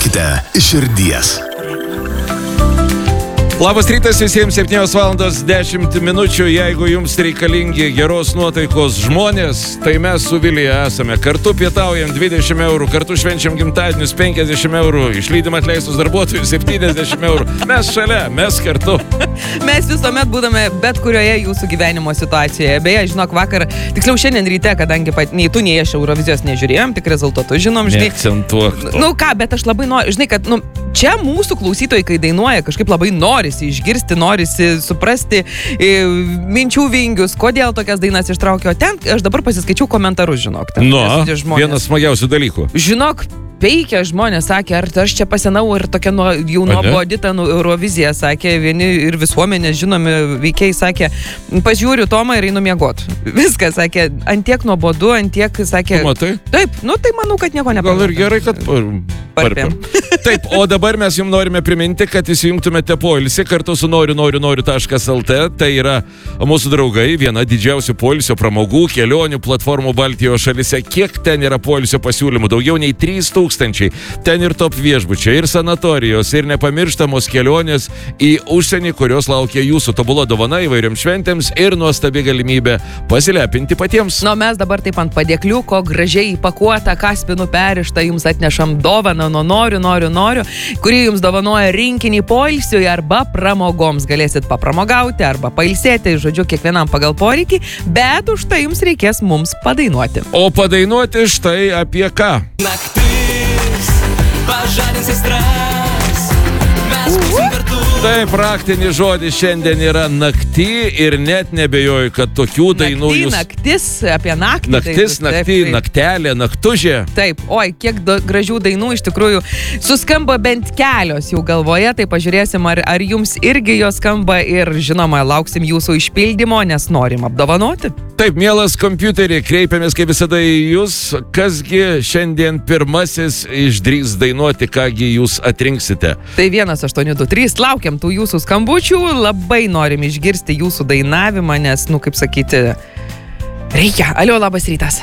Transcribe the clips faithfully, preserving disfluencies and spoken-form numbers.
Dainuokite iš širdies. Labas rytas visiems, septynios valandos dešimt minučių. Jeigu jums reikalingi geros nuotaikos žmonės, tai mes su Vilija esame. Kartu pietaujam dvidešimt eurų, kartu švenčiam gimtadienius penkiasdešimt eurų, išlydim atleistus darbuotojus septyniasdešimt eurų. Mes šalia, mes kartu. Mes visuomet būdame bet kurioje jūsų gyvenimo situacijoje. Beje, žinok, vakar, tiksliau šiandien ryte, kadangi pat, nei tu, nei aš Eurovizijos nežiūrėjom, tik rezultatus žinom, žinai. Neakcentuok to. Nu ką, bet aš labai noriu, žinai, kad, nu, čia mūsų klausytojai, kai dainuoja, kažkaip labai norisi išgirsti, norisi suprasti e, minčių vingius, kodėl tokias dainas ištraukė. O ten aš dabar pasiskaičiau komentarus, žinok. Ten, nu, vienas smagiausių dalykų. Žinok, peikia žmonės, sakė, ar aš čia pasenau ir tokia nuo, jau nuobodi ta nu, Eurovizija, sakė, vieni ir visuomenės žinomi veikėjai, sakė, pažiūriu Tomą ir einu miegot. Viskas, sakė, antiek nuobodu, antiek, sakė... Tu matai? Taip, nu tai manau, kad nieko nepamatė. Gal ir gerai, kad parpėm. Taip, o dabar mes jums norime priminti, kad įsijungtumėte poilsį kartu su noriu noriu noriu taškas el tė. Tai yra mūsų draugai, viena didžiausių poilsio pramogų, kelionių platformų Baltijos šalyse. Kiek ten yra poilsio pasiūlymų? Daugiau nei trys tūkstančiai. Ten ir top viešbučiai, ir sanatorijos, ir nepamirštamos kelionės į užsienį, kurios laukia jūsų tobula dovana įvairioms šventėms ir nuostabi galimybė pasilepinti patiems. Nu, mes dabar taip ant padėkliuko gražiai įpakuotą kaspinų perištą jums atnešam dovaną nuo noriu, noriu, noriu, kuri jums dovanoja rinkinį poilsiui arba pramogoms. Galėsit papramogauti arba pailsėti, žodžiu, kiekvienam pagal poreikį, bet už tai jums reikės mums padainuoti. O padainuoti štai apie ką? Naktis, pažadins aistras, mes būsim kartu. Tai praktinis žodis šiandien yra nakty ir net nebejoju, kad tokių dainų Nakty, jūs... naktis, apie naktį. Naktis, taip, naktį, taip, taip. naktelė, naktužė. Taip, oi, kiek do, gražių dainų iš tikrųjų suskamba bent kelios jų galvoje, tai pažiūrėsim, ar, ar jums irgi jos skamba ir žinoma, lauksim jūsų išpildymo, nes norim apdovanoti. Taip, mielas kompiuterį, kreipiamės kaip visada į jūs, kasgi šiandien pirmasis išdrįs dainuoti, kągi jūs atrinksite. Tai vienas aštuoni du trys, laukiam tų jūsų skambučių, labai norim išgirsti jūsų dainavimą, nes, nu, kaip sakyti, reikia. Alio, labas rytas.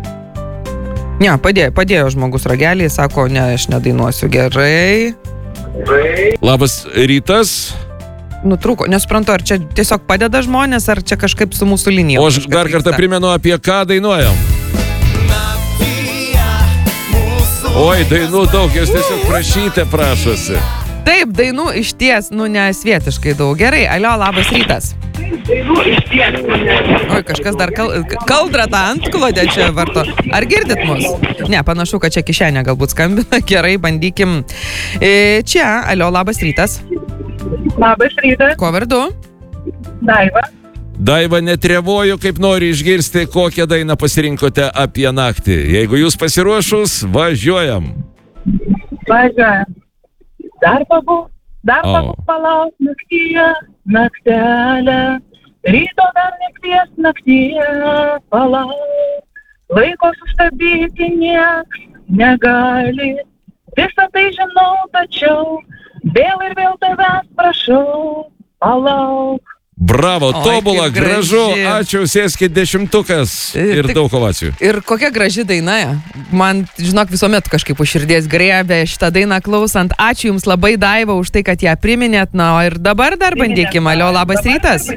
Ne, padėjo, padėjo žmogus ragelį, sako, ne, aš nedainuosiu gerai. Labas rytas. Nutrūko, nesuprantu, ar čia tiesiog padeda žmonės, ar čia kažkaip su mūsų linija. O aš dar kartą primenu, apie ką dainuojam. Oi, dainų daug, jūs tiesiog prašyte, prašosi. Taip, dainų iš ties, nu, nesvietiškai daug. Gerai, alio, labas rytas. Oi, kažkas dar kal, kaldrą tą antklodę čia varto. Ar girdit mus? Ne, panašu, kad čia kišenė galbūt skambina. Gerai, bandykim. E, čia, alio, labas rytas. Labas rytas. Kuo vardu? Daiva. Daiva, netrevoju, kaip nori išgirsti, kokią dainą pasirinkote apie naktį. Jeigu jūs pasiruošus, važiuojam. Važiuojam. Dar pabūk, dar O. pabūk palauk naktyje, naktelė. Ryto dar nekvies naktyje, palauk. Laiko sustabdyti nieks negali. Visą tai žinau, tačiau vėl ir vėl tavęs prašau, palauk. Bravo, Oi, tobula, kaip graži. gražu, ačiū, sėskit dešimtukas ir Tik- daug ovacijų. Ir kokia graži daina. Man, žinok, visuomet kažkaip už širdies griebė šitą dainą klausant. Ačiū Jums labai, Daiva, už tai, kad ją priminėt. Na, o ir dabar dar bandykim. Alio, labas rytas.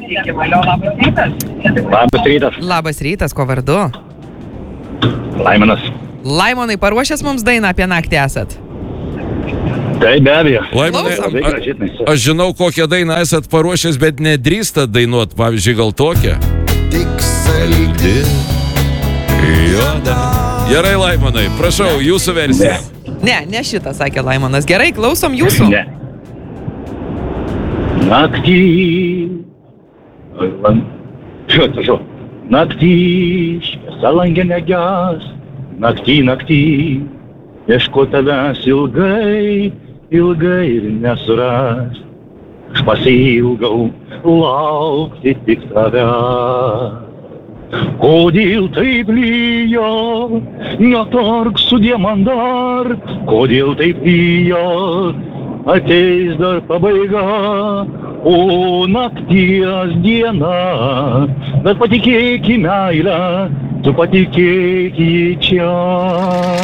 Labas rytas, Labas rytas, kuo vardu? Laimonas. Laimonai, paruošęs mums dainą apie naktį esat? Tai be abejo. Laimonai, Klausom. Labai a- graži daina. aš žinau, kokią dainą esat paruošęs, bet nedrįstat dainuot, pavyzdžiui, gal tokią. Tik saldi. Gerai, Laimonai, prašau, jūsų versija. Ne, ne šitą, sakė Laimonas. Gerai, klausom jūsų. Ne. Naktį. Šiuo, atsiprašau. Naktį, šviesa langė neges. Naktį, naktį. Ieško tavęs ilgai, ilgai ir nesuras. Aš pasiilgau laukti tik tavęs. Kodėl taip lyja, netark sudie man dar. Kodėl taip lyja, ateis dar pabaiga. O nakties diena, bet patikėk į meilę, tu patikėk į čia.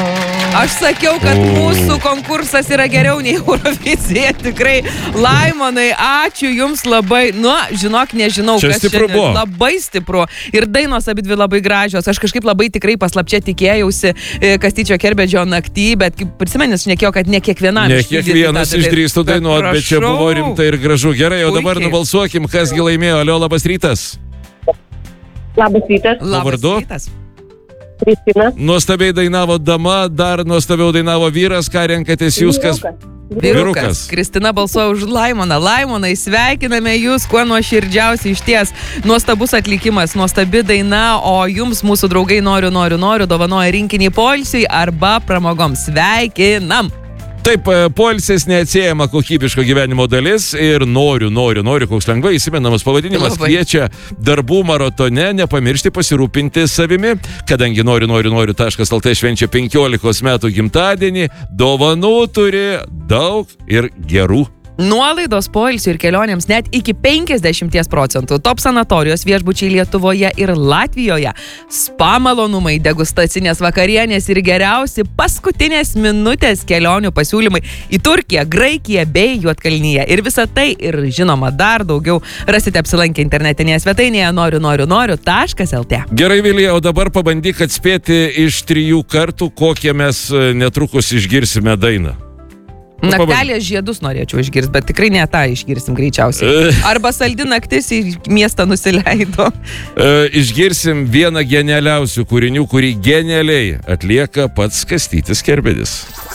Aš sakiau, kad mūsų konkursas yra geriau nei Eurovizija. Tikrai, Laimonai, ačiū jums labai. Nu, žinok, nežinau, Čia kas stipru buvo. Labai stipru. Ir dainos abidvi labai gražios. Aš kažkaip labai tikrai paslapčia tikėjausi e, Kastyčio Kerbedžio naktį, bet kaip prisimenis, šnekėjau, kad ne kiekvienam. Ne kiekvienas išdrįstų dainuoti, bet čia buvo rimta ir gražu. Gerai, o dabar Puikiai. nubalsuokim, kasgi laimėjo. Alio, labas rytas. Labas rytas, Labas vardu? rytas. Kristina. Nuostabiai dainavo dama, dar nuostabiau dainavo vyras. Ką renkatės jūs, kas... Vyrukas. Vyrukas. Kristina balsuoja už Laimoną. Laimonai, sveikiname jūs, kuo nuoširdžiausiai, iš ties. Nuostabus atlikimas, nuostabi daina, o jums, mūsų draugai, noriu, noriu, noriu, dovanoja rinkinį poilsiui arba pramogoms. Sveikinam! Taip, poilsis neatsiejama kokybiško gyvenimo dalis ir noriu, noriu, noriu, koks lengvai įsimenamas pavadinimas Labai. kviečia darbų maratone nepamiršti pasirūpinti savimi, kadangi noriu, noriu, noriu taškas el tė švenčia penkiolikos metų gimtadienį, dovanų turi daug ir gerų. Nuolaidos poilsiui ir kelionėms net iki penkiasdešimt procentų. Top sanatorijos viešbučiai Lietuvoje ir Latvijoje. Spa malonumai, degustacinės vakarienės ir geriausi paskutinės minutės kelionių pasiūlymai į Turkiją, Graikiją bei Juodkalniją. Ir visą tai ir žinoma dar daugiau rasite apsilankę internetinėje svetainėje noriu, noriu, noriu taškas el tė. Gerai, Vilija, o dabar pabandyk atspėti iš trijų kartų, kokią mes e, netrukus išgirsime dainą. Nu, Naktelės žiedus norėčiau išgirsti, bet tikrai ne tą išgirsim greičiausiai. Arba saldi naktis į miestą nusileido. E, išgirsim vieną genialiausių kūrinių, kurį genialiai atlieka pats Kastytis Kerbedis.